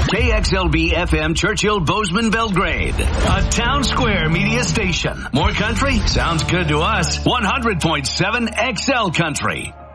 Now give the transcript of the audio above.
KXLB FM Churchill Bozeman Belgrade. A Town Square media station. More country? Sounds good to us. 100.7 XL Country.